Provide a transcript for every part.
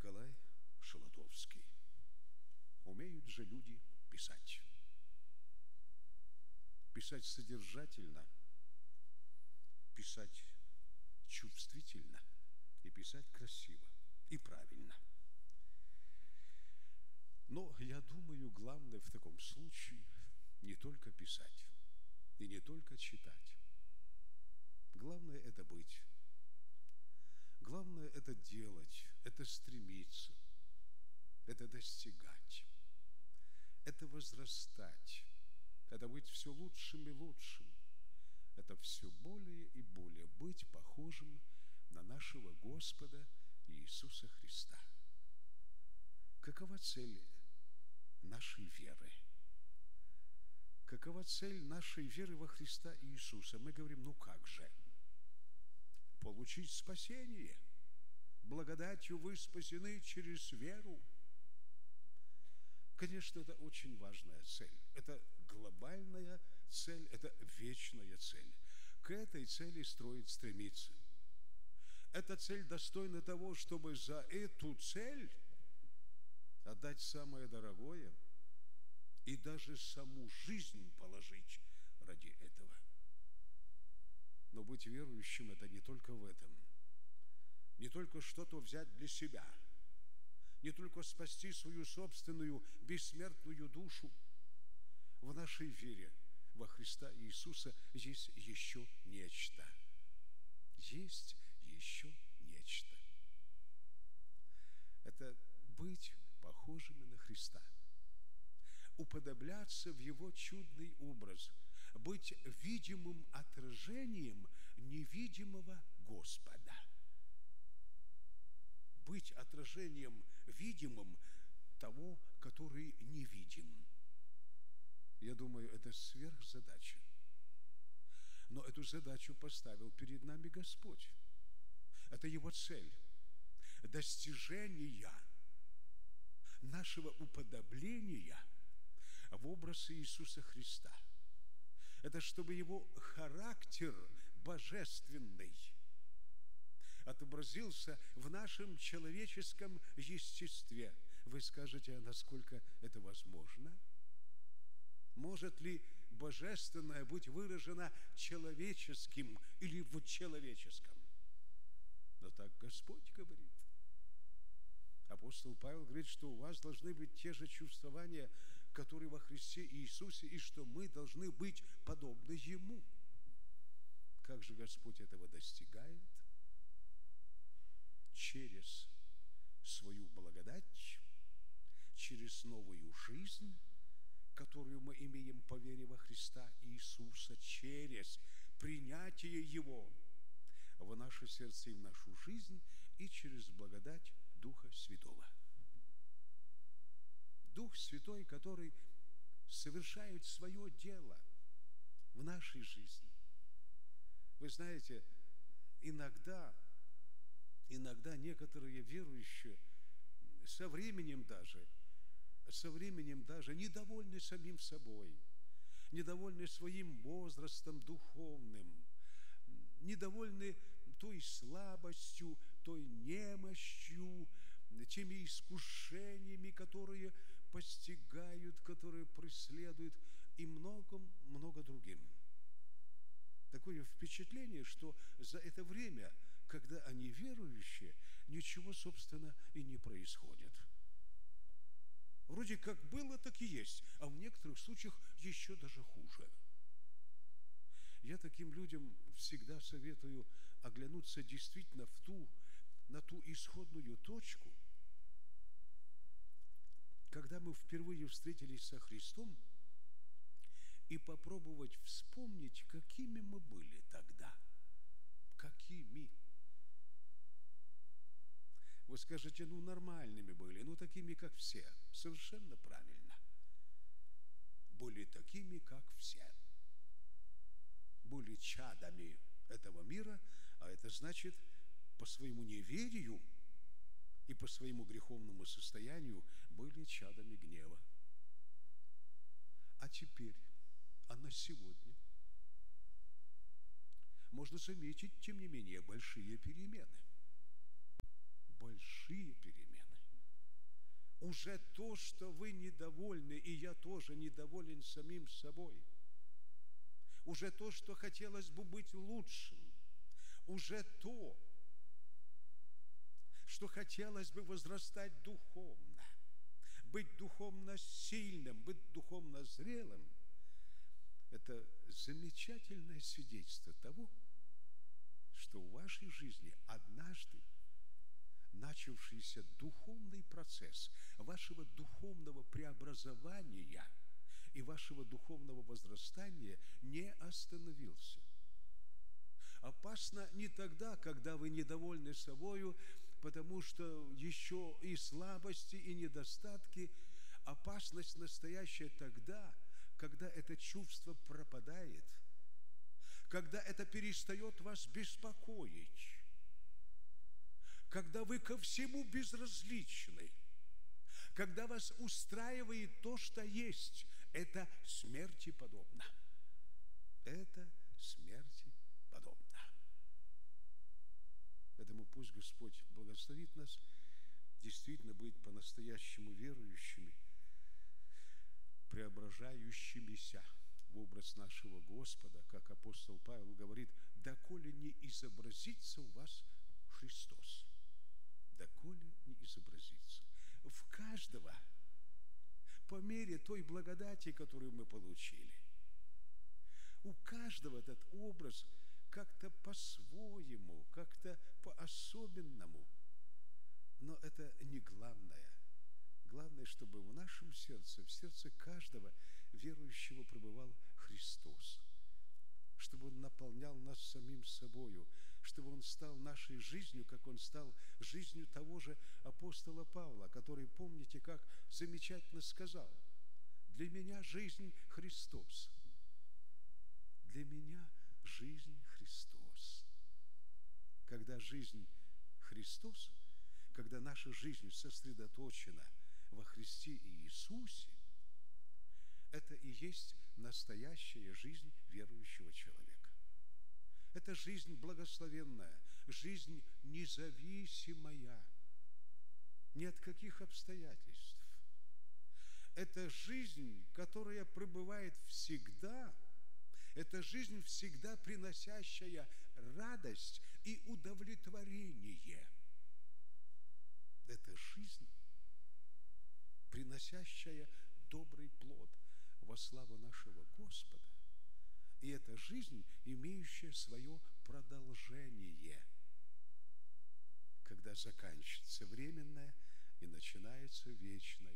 Николай Шалатовский. Умеют же люди писать. Писать содержательно, писать чувствительно и писать красиво и правильно. Но я думаю, главное в таком случае не только писать и не только читать. Главное – это быть. Главное – это делать, это стремиться, это достигать, это возрастать, это быть все лучшим и лучшим, это все более и более быть похожим на нашего Господа Иисуса Христа. Какова цель нашей веры? Какова цель нашей веры во Христа Иисуса? Мы говорим, ну как же? Получить спасение. Благодатью вы спасены через веру. Конечно, это очень важная цель. Это глобальная цель, это вечная цель. К этой цели стоит стремиться. Эта цель достойна того, чтобы за эту цель отдать самое дорогое и даже саму жизнь положить ради этого. Но быть верующим – это не только в этом. Не только что-то взять для себя, не только спасти свою собственную бессмертную душу. В нашей вере во Христа Иисуса есть еще нечто. Есть еще нечто. Это быть похожими на Христа, уподобляться в Его чудный образ, быть видимым отражением невидимого Господа. Быть отражением видимым того, который невидим. Я думаю, это сверхзадача. Но эту задачу поставил перед нами Господь. Это Его цель. Достижение нашего уподобления в образ Иисуса Христа. Это чтобы Его характер божественный отобразился в нашем человеческом естестве. Вы скажете, а насколько это возможно? Может ли божественное быть выражено человеческим или в человеческом? Но так Господь говорит. Апостол Павел говорит, что у вас должны быть те же чувствования, которые во Христе Иисусе, и что мы должны быть подобны Ему. Как же Господь этого достигает? Через свою благодать, через новую жизнь, которую мы имеем по вере во Христа Иисуса, через принятие Его в наше сердце и в нашу жизнь, и через благодать Духа Святого. Дух Святой, который совершает свое дело в нашей жизни. Вы знаете, иногда некоторые верующие со временем даже недовольны самим собой, недовольны своим возрастом духовным, недовольны той слабостью, той немощью, теми искушениями, которые постигают, которые преследуют, и много другим. Такое впечатление, что за это время, когда они верующие, ничего, собственно, и не происходит. Вроде как было, так и есть, а в некоторых случаях еще даже хуже. Я таким людям всегда советую оглянуться действительно на ту исходную точку, когда мы впервые встретились со Христом, и попробовать вспомнить, какими мы были тогда. Какими? Вы скажете, нормальными были, такими, как все. Совершенно правильно. Были такими, как все. Были чадами этого мира, а это значит, по своему неверию и по своему греховному состоянию были чадами гнева. А теперь, а на сегодня можно заметить, тем не менее, большие перемены. Большие перемены. уже то, что вы недовольны, и я тоже недоволен самим собой, уже то, что хотелось бы быть лучшим, уже то, что хотелось бы возрастать духовно, быть духовно сильным, быть духовно зрелым, это замечательное свидетельство того, что в вашей жизни однажды начавшийся духовный процесс вашего духовного преобразования и вашего духовного возрастания не остановился. Опасно не тогда, когда вы недовольны собою, потому что еще и слабости, и недостатки. Опасность настоящая тогда, когда это чувство пропадает, когда это перестает вас беспокоить, когда вы ко всему безразличны, когда вас устраивает то, что есть. Это смерти подобно. Это смерти подобно. Поэтому пусть Господь благословит нас действительно быть по-настоящему верующими, преображающимися в образ нашего Господа, как апостол Павел говорит: «Доколе не изобразится у вас Христос». Доколе не изобразится. В каждого по мере той благодати, которую мы получили. У каждого этот образ как-то по-своему, как-то по-особенному. Но это не главное. Главное, чтобы в нашем сердце, в сердце каждого верующего пребывал Христос. Чтобы Он наполнял нас самим собою, чтобы Он стал нашей жизнью, как Он стал жизнью того же апостола Павла, который, помните, как замечательно сказал: «Для меня жизнь Христос». Для меня жизнь Христос. Когда жизнь Христос, когда наша жизнь сосредоточена во Христе и Иисусе, это и есть настоящая жизнь верующего человека. Это жизнь благословенная, жизнь независимая ни от каких обстоятельств. Это жизнь, которая пребывает всегда. Это жизнь, всегда приносящая радость и удовлетворение. Это жизнь, приносящая добрый плод во славу нашего Господа. И это жизнь, имеющая свое продолжение, когда заканчивается временное и начинается вечное.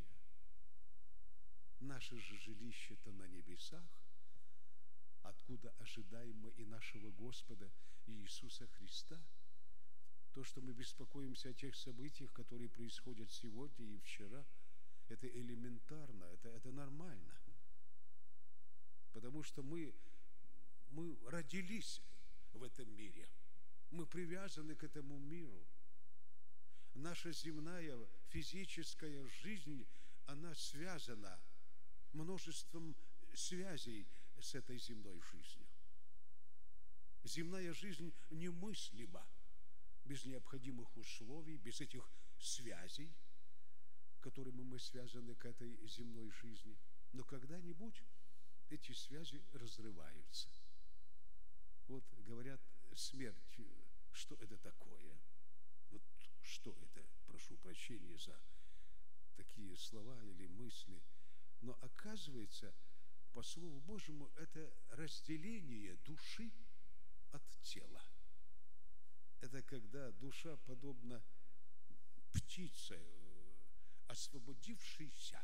Наше же жилище-то на небесах, откуда ожидаем мы и нашего Господа Иисуса Христа. То, что мы беспокоимся о тех событиях, которые происходят сегодня и вчера, это элементарно, это нормально. Потому что мы родились в этом мире, мы привязаны к этому миру. Наша земная физическая жизнь, она связана множеством связей с этой земной жизнью. Земная жизнь немыслима без необходимых условий, без этих связей, которыми мы связаны к этой земной жизни. Но когда-нибудь эти связи разрываются. Вот говорят, смерть, что это такое? Вот что это? Прошу прощения за такие слова или мысли. Но оказывается, по Слову Божьему, это разделение души от тела. Это когда душа, подобно птице, освободившейся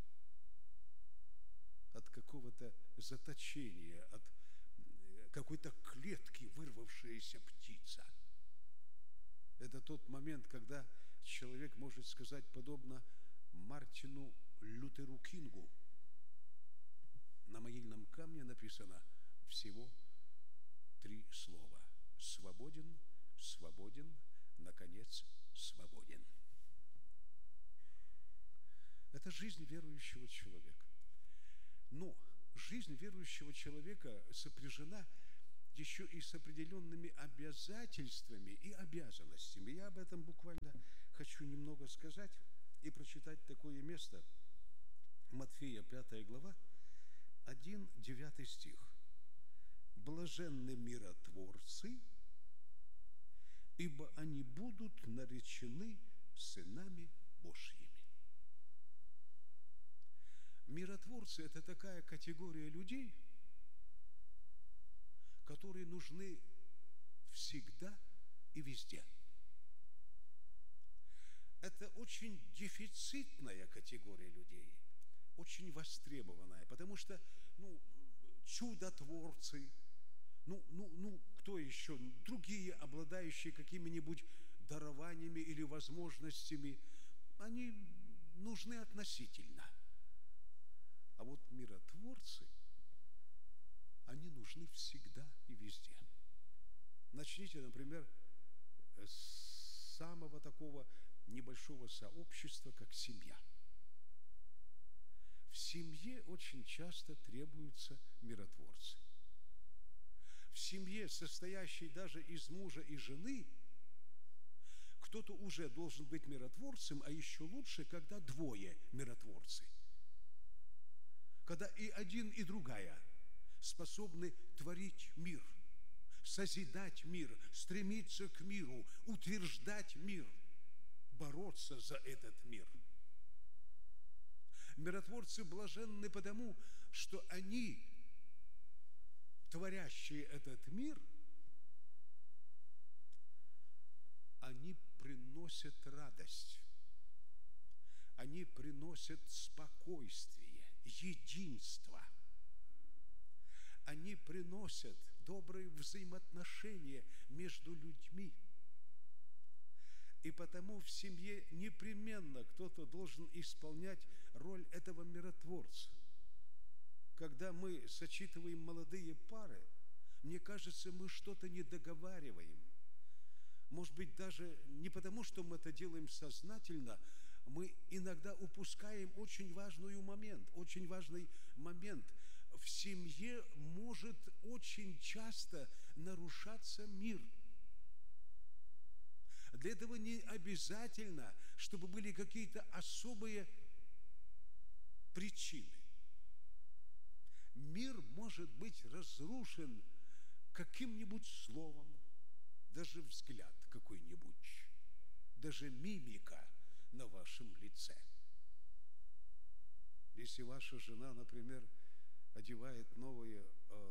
от какого-то заточения, от какой-то клетки вырвавшаяся птица. Это тот момент, когда человек может сказать, подобно Мартину Лютеру Кингу: на могильном камне написано всего 3 слова: свободен, свободен, наконец, свободен. Это жизнь верующего человека. Но жизнь верующего человека сопряжена еще и с определенными обязательствами и обязанностями. Я об этом буквально хочу немного сказать. и прочитать такое место. Матфея, 5 глава, 1-9 стих. «Блаженны миротворцы, ибо они будут наречены сынами Божьими». Миротворцы – это такая категория людей, которые нужны всегда и везде. Это очень дефицитная категория людей, очень востребованная, потому что, чудотворцы, кто еще, другие, обладающие какими-нибудь дарованиями или возможностями, они нужны относительно. А вот миротворцы, они нужны всегда и везде. Начните, например, с самого такого небольшого сообщества, как семья. В семье очень часто требуются миротворцы. В семье, состоящей даже из мужа и жены, кто-то уже должен быть миротворцем, а еще лучше, когда двое миротворцы. Когда и один, и другая способны творить мир, созидать мир, стремиться к миру, утверждать мир, бороться за этот мир. Миротворцы блаженны потому, что они, творящие этот мир, они приносят радость, они приносят спокойствие, единство, они приносят добрые взаимоотношения между людьми. И потому в семье непременно кто-то должен исполнять роль этого миротворца. Когда мы сочетываем молодые пары, мне кажется, мы что-то не договариваем. Может быть, даже не потому, что мы это делаем сознательно, мы иногда упускаем очень важный момент. В семье может очень часто нарушаться мир. Для этого не обязательно, чтобы были какие-то особые причины. Мир может быть разрушен каким-нибудь словом, даже взгляд какой-нибудь, даже мимика на вашем лице. Если ваша жена, например, одевает новое,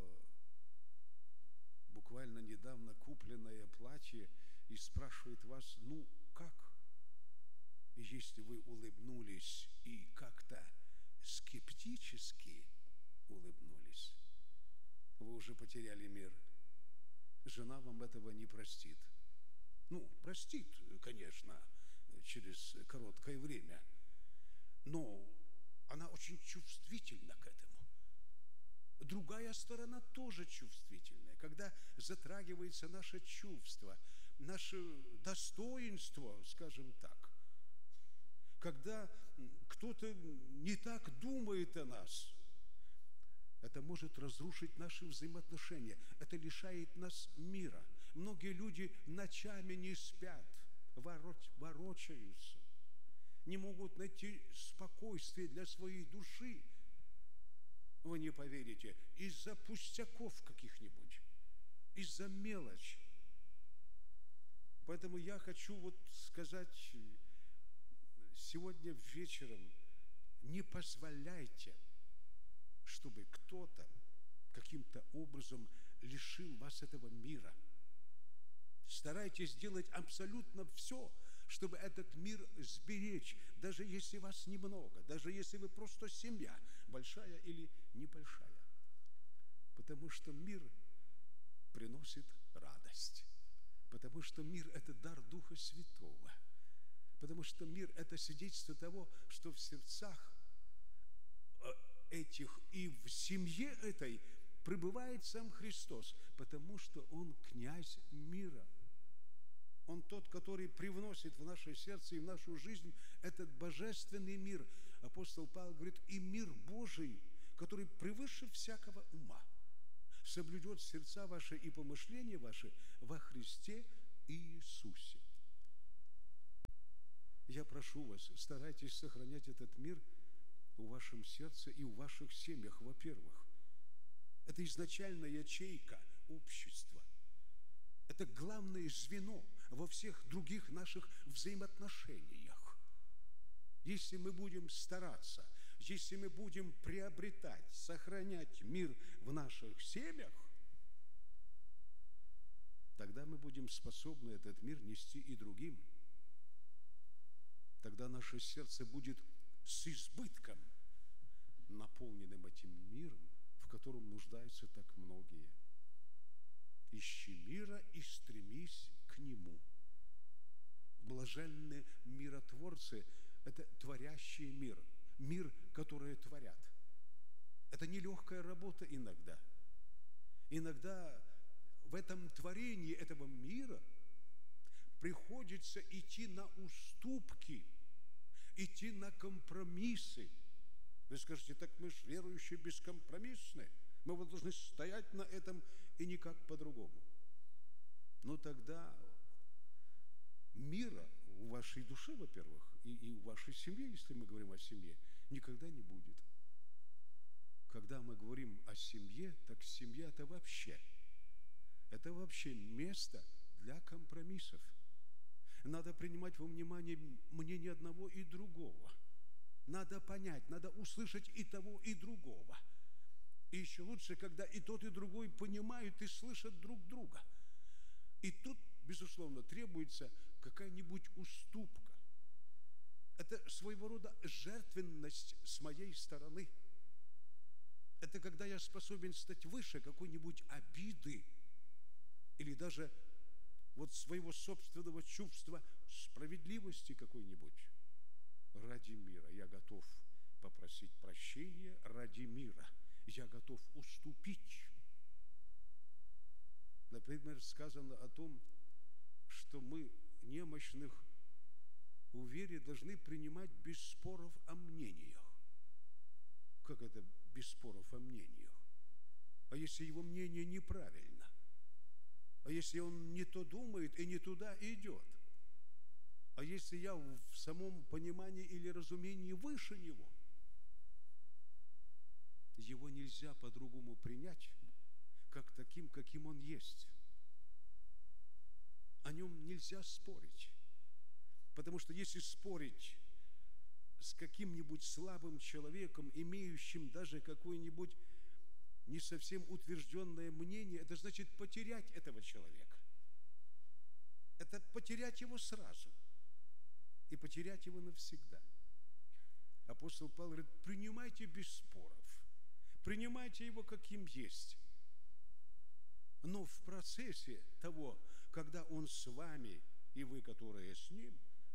буквально недавно купленное платье и спрашивает вас, как? И если вы улыбнулись и как-то скептически улыбнулись, вы уже потеряли мир. Жена вам этого не простит. Простит, конечно, через короткое время, но она очень чувствительна к этому. Другая сторона тоже чувствительная. Когда затрагивается наше чувство, наше достоинство, скажем так, когда кто-то не так думает о нас, это может разрушить наши взаимоотношения, это лишает нас мира. Многие люди ночами не спят, ворочаются, не могут найти спокойствие для своей души. Вы не поверите, из-за пустяков каких-нибудь, из-за мелочи. Поэтому я хочу сказать сегодня вечером, не позволяйте, чтобы кто-то каким-то образом лишил вас этого мира. Старайтесь сделать абсолютно все, чтобы этот мир сберечь, даже если вас немного, даже если вы просто семья, большая или небольшая. Потому что мир приносит радость. Потому что мир – это дар Духа Святого. Потому что мир – это свидетельство того, что в сердцах этих и в семье этой пребывает сам Христос, потому что Он князь мира. Он тот, который привносит в наше сердце и в нашу жизнь этот божественный мир. Апостол Павел говорит, и мир Божий, который превыше всякого ума, соблюдет сердца ваши и помышления ваши во Христе Иисусе. Я Я прошу вас, старайтесь сохранять этот мир в вашем сердце и в ваших семьях, во-первых. Это изначальная ячейка общества. Это главное звено во всех других наших взаимоотношениях. Если мы будем стараться, если мы будем приобретать, сохранять мир в наших семьях, тогда мы будем способны этот мир нести и другим. Тогда наше сердце будет с избытком наполненным этим миром, в котором нуждаются так многие. Ищи мира и стремись к нему. Блаженны миротворцы – это творящий мир, мир, который творят. Это нелегкая работа иногда. Иногда в этом творении этого мира приходится идти на уступки, идти на компромиссы. Вы скажете, так мы же верующие бескомпромиссны. Мы вот должны стоять на этом и никак по-другому. Но тогда мира в вашей душе, во-первых, и в вашей семье, если мы говорим о семье, никогда не будет. Когда мы говорим о семье, так семья – это вообще место для компромиссов. Надо принимать во внимание мнение одного и другого. Надо понять, надо услышать и того, и другого. И еще лучше, когда и тот, и другой понимают и слышат друг друга. И тут, безусловно, требуется какая-нибудь уступка. Это своего рода жертвенность с моей стороны. Это когда я способен стать выше какой-нибудь обиды или даже вот своего собственного чувства справедливости какой-нибудь. Ради мира я готов попросить прощения, ради мира я готов уступить. Например, сказано о том, что мы немощных в вере должны принимать без споров о мнениях. Как это без споров о мнениях? А если его мнение неправильно? А если он не то думает и не туда идет? А если я в самом понимании или разумении выше него? Его нельзя по-другому принять, как таким, каким он есть. О нем нельзя спорить. Потому что если спорить с каким-нибудь слабым человеком, имеющим даже какое-нибудь не совсем утвержденное мнение, это значит потерять этого человека. Это потерять его сразу и потерять его навсегда. Апостол Павел говорит, принимайте без споров, принимайте его каким есть. Но в процессе того, когда он с вами и вы, которые с ним,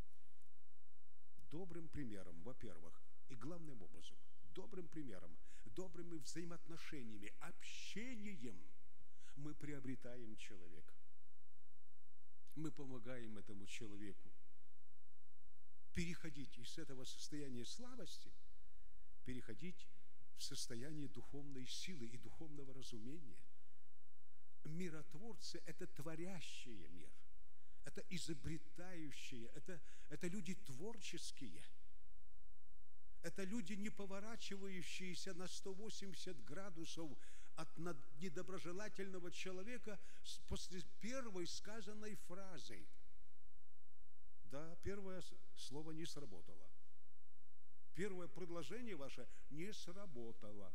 добрым примером, во-первых, и главным образом, добрым примером, добрыми взаимоотношениями, общением мы приобретаем человека. Мы помогаем этому человеку переходить из этого состояния слабости, переходить в состояние духовной силы и духовного разумения. Миротворцы – это творящие мир, это изобретающие, это люди творческие. Это люди, не поворачивающиеся на 180 градусов от недоброжелательного человека после первой сказанной фразы. Да, первое слово не сработало. Первое предложение ваше не сработало.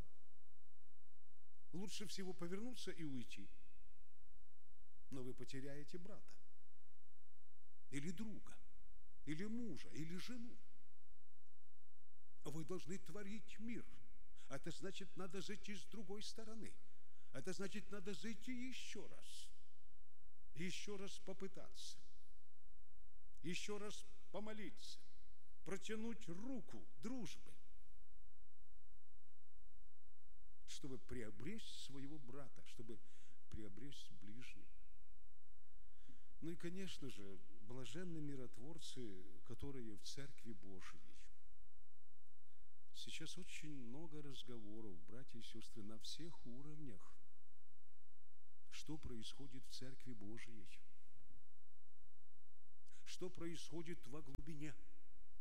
Лучше всего повернуться и уйти. Но вы потеряете брата, или друга, или мужа, или жену. Вы должны творить мир. Это значит, надо зайти с другой стороны. Это значит, надо зайти еще раз попытаться, еще раз помолиться, протянуть руку дружбы, чтобы приобрести своего брата, чтобы приобрести ближнего. Ну и, конечно же, блаженны миротворцы, которые в Церкви Божией. Сейчас очень много разговоров, братья и сестры, на всех уровнях, что происходит в Церкви Божией, что происходит во глубине,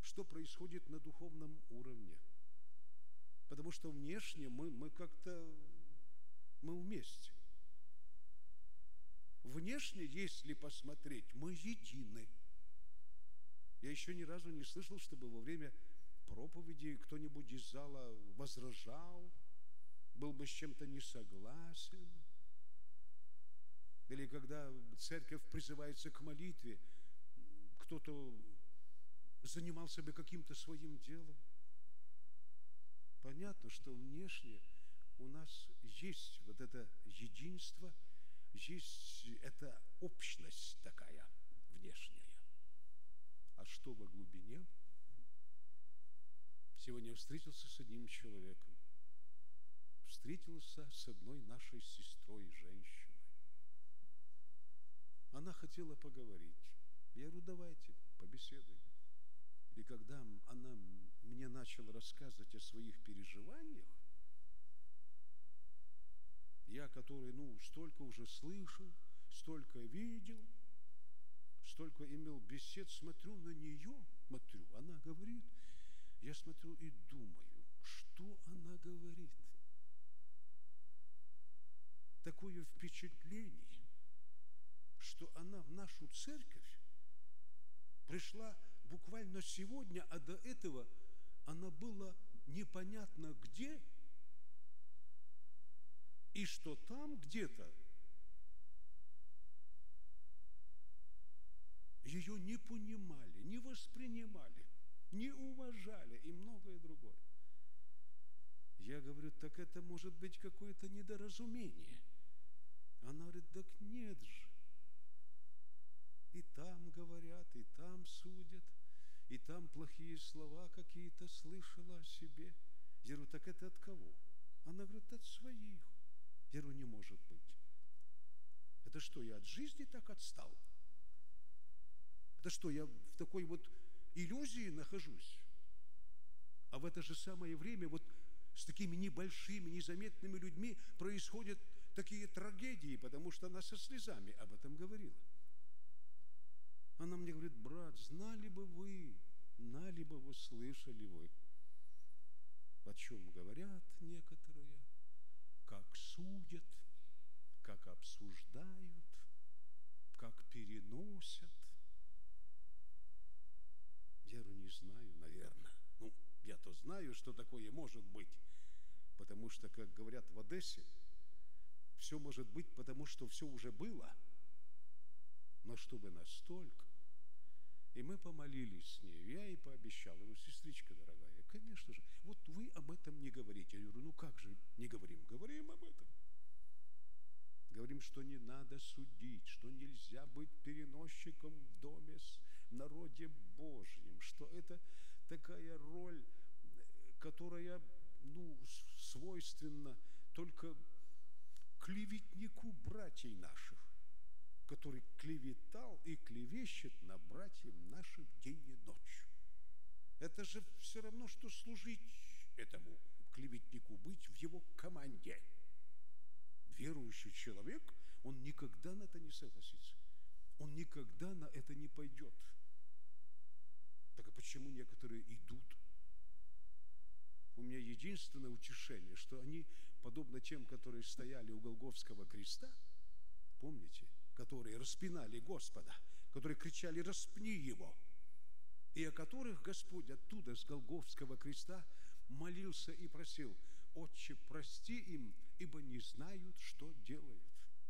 что происходит на духовном уровне. Потому что внешне мы как-то, мы вместе. Внешне, если посмотреть, мы едины. Я еще ни разу не слышал, чтобы во время проповеди кто-нибудь из зала возражал, был бы с чем-то не согласен. Или когда церковь призывается к молитве, кто-то занимался бы каким-то своим делом. Понятно, что внешне у нас есть вот это единство, есть эта общность такая внешняя. А что во глубине? Сегодня я встретился с одним человеком, встретился с одной нашей сестрой, женщиной. Она хотела поговорить. Я говорю, давайте побеседуем. И когда она мне начала рассказывать о своих переживаниях, я, который, столько уже слышал, столько видел, столько имел бесед, смотрю на нее, она говорит, я смотрю и думаю, что она говорит. Такое впечатление, что она в нашу церковь пришла буквально сегодня, а до этого она была непонятно где, и что там где-то ее не понимали, не воспринимали, не уважали и многое другое. Я говорю, так это может быть какое-то недоразумение. Она говорит, так нет же. И там говорят, и там судят, и там плохие слова какие-то слышала о себе. Я говорю, так это от кого? Она говорит, от своих. Я говорю, не может быть. Это что, я от жизни так отстал? Это что, я в такой вот иллюзии нахожусь? А в это же самое время вот с такими небольшими, незаметными людьми происходят такие трагедии, потому что она со слезами об этом говорила. Она мне говорит, брат, знали бы вы, слышали вы, о чем говорят некоторые, как судят, как обсуждают, как переносят. Я говорю, не знаю, наверное. Я-то знаю, что такое может быть, потому что, как говорят в Одессе, все может быть, потому что все уже было, но чтобы настолько. И мы помолились с ней, я ей пообещал, я говорю, сестричка дорогая, конечно же, вот вы об этом не говорите. Я говорю, как же не говорим? Говорим об этом. Говорим, что не надо судить, что нельзя быть переносчиком в доме, в народе Божьем, что это такая роль, которая, свойственна только клеветнику братьей наших, который клеветал и клевещет на братьев наших день и ночь. Это же все равно, что служить этому клеветнику, быть в его команде. Верующий человек, он никогда на это не согласится. Он никогда на это не пойдет. Так а почему некоторые идут? У меня единственное утешение, что они, подобно тем, которые стояли у Голгофского креста, помните, которые распинали Господа, которые кричали «распни его», и о которых Господь оттуда, с Голгофского креста, молился и просил: «Отче, прости им, ибо не знают, что делают».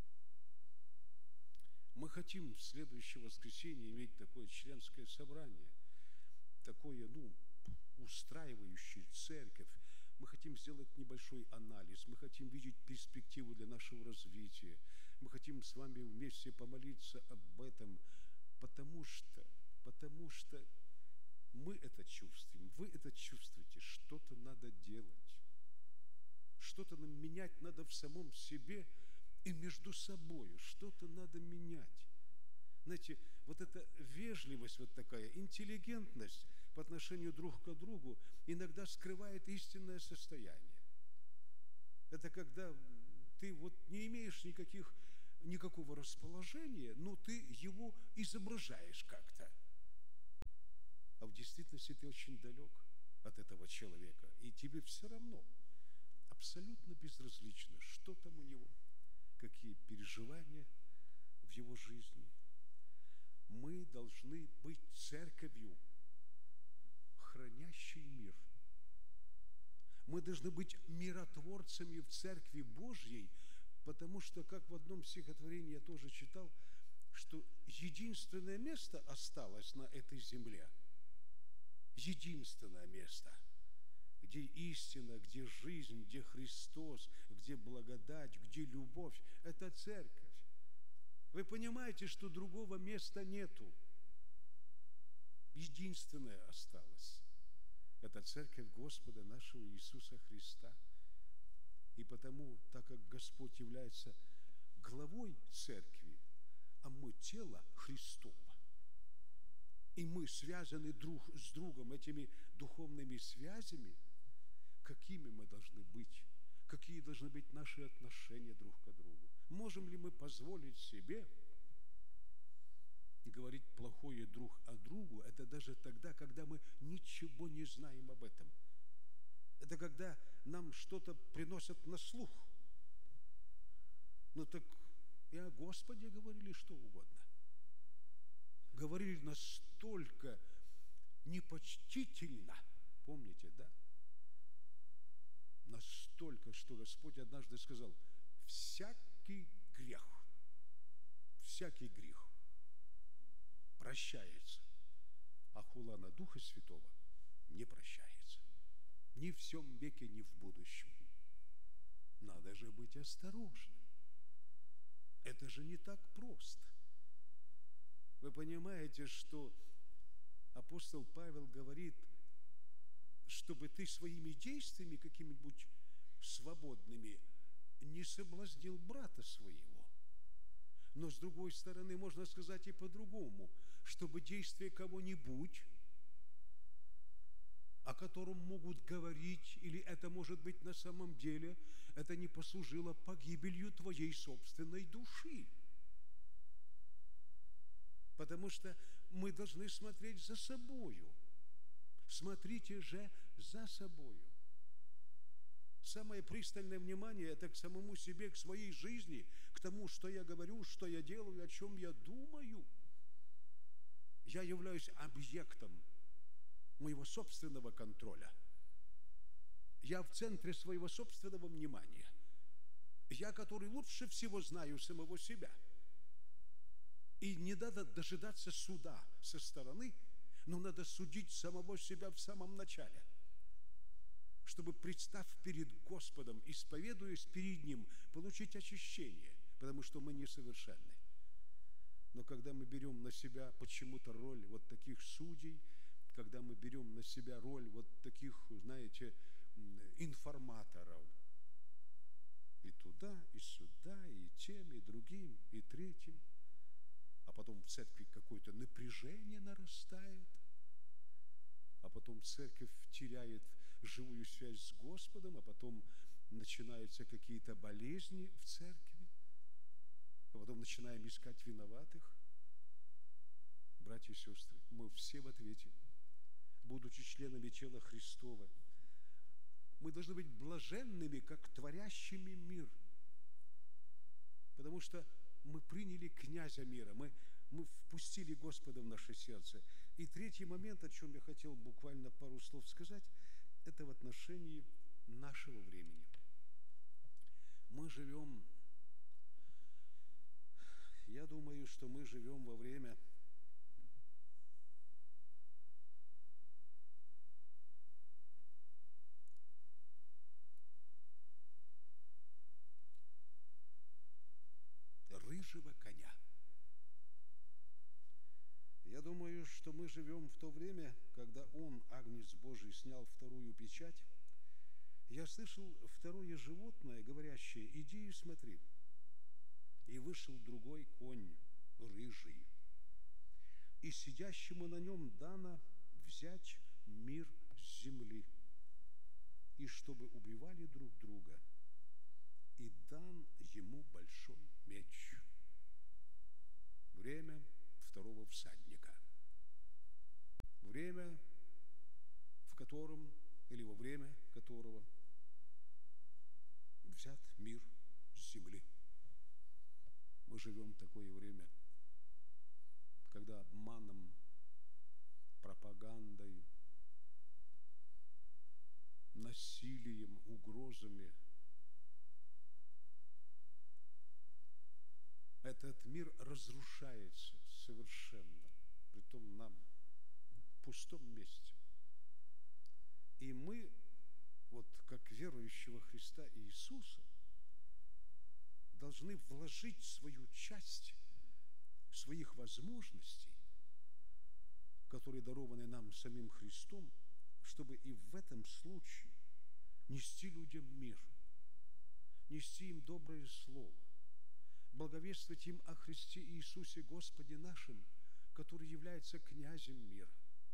Мы хотим в следующее воскресенье иметь такое членское собрание, такое, устраивающее церковь. Мы хотим сделать небольшой анализ, мы хотим видеть перспективу для нашего развития. Мы хотим с вами вместе помолиться об этом, потому что мы это чувствуем, вы это чувствуете, что-то надо делать. Что-то нам менять надо в самом себе и между собой, что-то надо менять. Знаете, вот эта вежливость, вот такая интеллигентность по отношению друг к другу иногда скрывает истинное состояние. Это когда ты вот не имеешь никакого расположения, но ты его изображаешь как-то. А в действительности действительности ты очень далек от этого человека, и тебе все равно, абсолютно безразлично, что там у него, какие переживания в его жизни. Мы должны быть церковью, хранящей мир. Мы должны быть миротворцами в Церкви Божьей, потому что, как в одном стихотворении я тоже читал, что единственное место осталось на этой земле, единственное место, где истина, где жизнь, где Христос, где благодать, где любовь, это церковь. Вы понимаете, что другого места нету. Единственное осталось. Это церковь Господа нашего Иисуса Христа. И потому, так как Господь является главой церкви, а мы тело Христово, и мы связаны друг с другом этими духовными связями, какими мы должны быть, какие должны быть наши отношения друг к другу. Можем ли мы позволить себе говорить плохое друг о другу? Это даже тогда, когда мы ничего не знаем об этом. Это когда нам что-то приносят на слух. Ну так и о Господе говорили что угодно. Говорили настолько непочтительно, помните, да? Настолько, что Господь однажды сказал: всякий грех прощается, а хула на Духа Святого не прощается. Ни в всем веке, ни в будущем. Надо же быть осторожным. Это же не так просто. Вы понимаете, что апостол Павел говорит, чтобы ты своими действиями какими-нибудь свободными не соблазнил брата своего. Но с другой стороны, можно сказать и по-другому, чтобы действие кого-нибудь, о котором могут говорить, или это может быть на самом деле, это не послужило погибелью твоей собственной души. Потому что мы должны смотреть за собою. Смотрите же за собою. Самое пристальное внимание – это к самому себе, к своей жизни, к тому, что я говорю, что я делаю, о чем я думаю. Я являюсь объектом моего собственного контроля. Я в центре своего собственного внимания. Я, который лучше всего знаю самого себя. И не надо дожидаться суда со стороны, но надо судить самого себя в самом начале, чтобы, представ перед Господом, исповедуясь перед Ним, получить очищение, потому что мы несовершенны. Но когда мы берем на себя почему-то роль вот таких судей, когда мы берем на себя роль вот таких, знаете, информаторов, и туда, и сюда, и тем, и другим, и третьим, а потом в церкви какое-то напряжение нарастает, а потом церковь теряет живую связь с Господом, а потом начинаются какие-то болезни в церкви, а потом начинаем искать виноватых. Братья и сестры, мы все в ответе, будучи членами тела Христова. Мы должны быть блаженными, как творящими мир, потому что мы приняли князя мира, мы впустили Господа в наше сердце. И третий момент, о чем я хотел буквально пару слов сказать, это в отношении нашего времени. Мы живем, я думаю, что мы живем во время рыжего коня. Я думаю, что мы живем в то время, когда Он, Агнец Божий, снял вторую печать. Я слышал второе животное, говорящее: иди и смотри. И вышел другой конь, рыжий, и сидящему на нем дано взять мир с земли, и чтобы убивали друг друга, и дан ему большой меч. Время второго всадника. Время котором или во время которого взят мир с земли. Мы живем в такое время, когда обманом, пропагандой, насилием, угрозами этот мир разрушается совершенно, притом нам в пустом месте. И мы, вот как верующего Христа Иисуса, должны вложить свою часть своих возможностей, которые дарованы нам самим Христом, чтобы и в этом случае нести людям мир, нести им доброе слово, благовествовать им о Христе Иисусе Господе нашим, который является князем мира.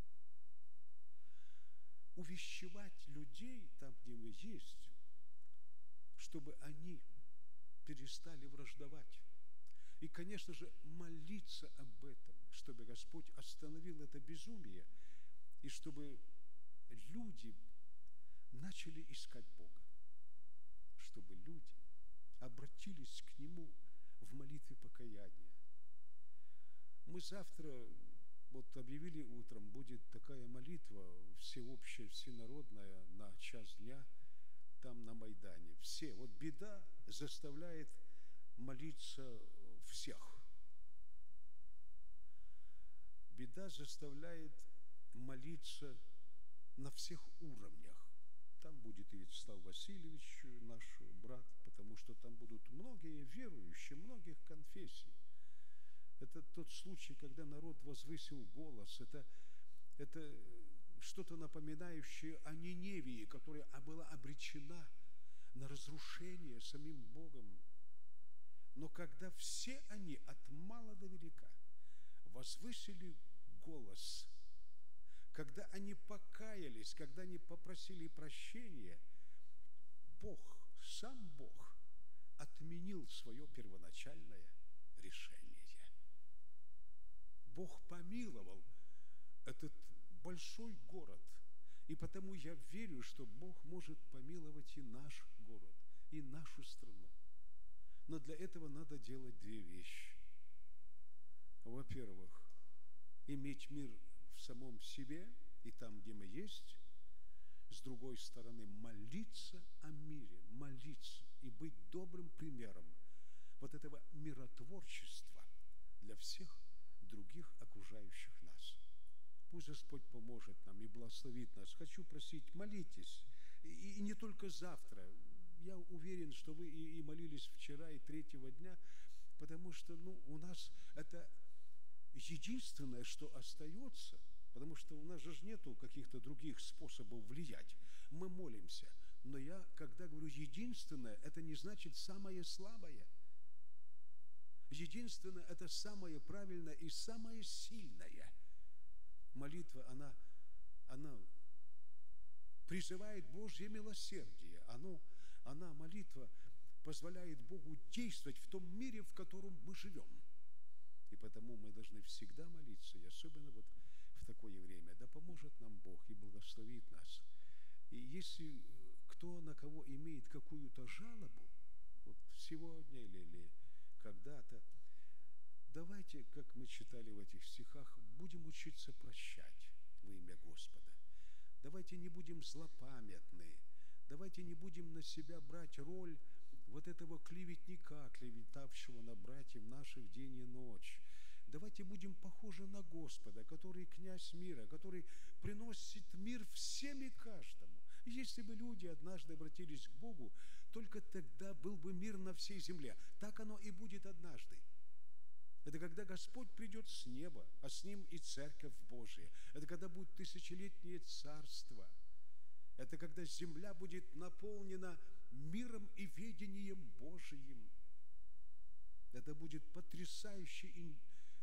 Увещевать людей там, где мы есть, чтобы они перестали враждовать. И, конечно же, молиться об этом, чтобы Господь остановил это безумие, и чтобы люди начали искать Бога, чтобы люди обратились к Нему в молитве покаяния. Мы завтра, вот объявили утром, будет такая молитва всеобщая, всенародная на час дня, там на Майдане. Все, вот беда заставляет молиться всех. Беда заставляет молиться на всех уровнях. Там будет и Вячеслав Васильевич, наш брат, потому что там будут многие верующие, многих конфессий. Это тот случай, когда народ возвысил голос. Это что-то напоминающее о Ниневии, которая была обречена на разрушение самим Богом. Но когда все они от мала до велика возвысили голос, когда они покаялись, когда они попросили прощения, Бог, сам Бог, отменил свое первоначальное решение. Бог помиловал этот большой город, и потому я верю, что Бог может помиловать и наш город, и нашу страну. Но для этого надо делать две вещи. Во-первых, иметь мир в самом себе и там, где мы есть. С другой стороны, молиться о мире, молиться и быть добрым примером вот этого миротворчества для всех других окружающих нас. Пусть Господь поможет нам и благословит нас. Хочу просить, молитесь. И не только завтра. Я уверен, что вы и молились вчера, и третьего дня, потому что у нас это единственное, что остается, потому что у нас же нету каких-то других способов влиять. Мы молимся. Но я, когда говорю единственное, это не значит самое слабое. Единственное, это самое правильное и самое сильное. Молитва, она призывает Божье милосердие. Она, молитва, позволяет Богу действовать в том мире, в котором мы живем. И потому мы должны всегда молиться, и особенно вот в такое время. Да поможет нам Бог и благословит нас. И если кто на кого имеет какую-то жалобу, вот сегодня или когда-то, давайте, как мы читали в этих стихах, будем учиться прощать во имя Господа. Давайте не будем злопамятны. Давайте не будем на себя брать роль вот этого клеветника, клеветавшего на братьев наших день и ночь. Давайте будем похожи на Господа, который князь мира, который приносит мир всем и каждому. И если бы люди однажды обратились к Богу, только тогда был бы мир на всей земле. Так оно и будет однажды. Это когда Господь придет с неба, а с Ним и Церковь Божия. Это когда будет тысячелетнее царство. Это когда земля будет наполнена миром и ведением Божиим. Это будет потрясающий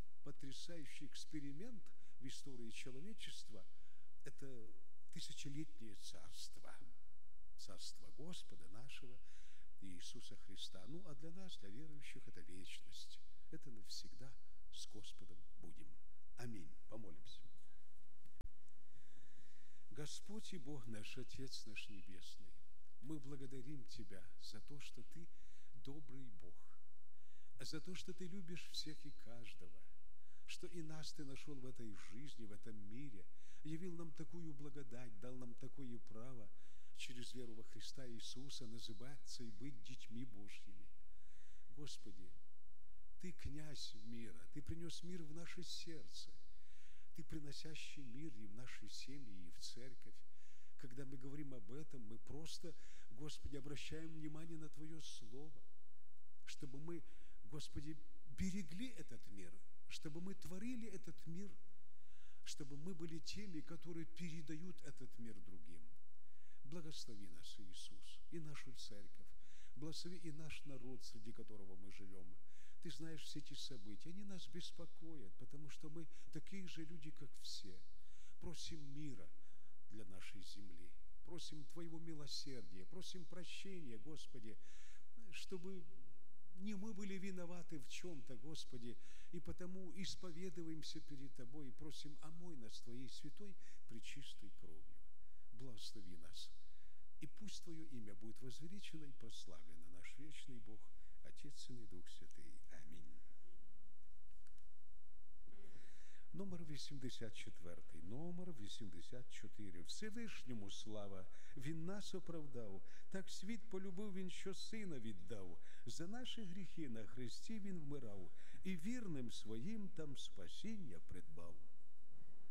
эксперимент в истории человечества. Это тысячелетнее царство. Царство Господа нашего Иисуса Христа. А для нас, для верующих, это вечность. Это навсегда с Господом будем. Аминь. Помолимся. Господь и Бог наш, Отец наш Небесный, мы благодарим Тебя за то, что Ты добрый Бог, за то, что Ты любишь всех и каждого, что и нас Ты нашел в этой жизни, в этом мире, явил нам такую благодать, дал нам такое право через веру во Христа Иисуса называться и быть детьми Божьими. Господи, Ты князь мира, Ты принес мир в наше сердце, Ты приносящий мир и в наши семьи, и в церковь. Когда мы говорим об этом, мы просто, Господи, обращаем внимание на Твое Слово, чтобы мы, Господи, берегли этот мир, чтобы мы творили этот мир, чтобы мы были теми, которые передают этот мир другим. Благослови нас, Иисус, и нашу церковь, благослови и наш народ, среди которого мы живем. Ты знаешь все эти события, они нас беспокоят, потому что мы такие же люди, как все. Просим мира для нашей земли, просим Твоего милосердия, просим прощения, Господи, чтобы не мы были виноваты в чем-то, Господи, и потому исповедуемся перед Тобой и просим: омой нас Твоей святой пречистой кровью. Благослови нас, и пусть Твое имя будет возвеличено и прославлено, наш вечный Бог, Отец, Сын и Дух Святый. Аминь. Номер 84. Номер 84. Всевишньому слава, Він нас оправдав, так світ полюбив Він, що Сина віддав. За наші гріхи на хресті Він вмирав, і вірним своїм там спасіння придбав.